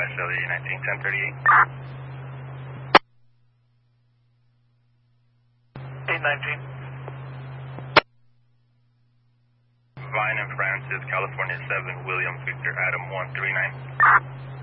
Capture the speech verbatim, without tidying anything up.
S L E nineteen ten thirty-eight. eight nineteen. Vine and Francis, California seven, William Victor Adam one three nine.